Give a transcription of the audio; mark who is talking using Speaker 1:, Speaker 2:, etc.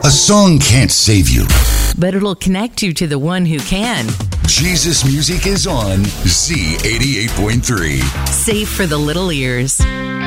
Speaker 1: A song can't save you,
Speaker 2: but it'll connect you to the one who can.
Speaker 1: Jesus Music is on Z88.3.
Speaker 2: Safe for the little ears.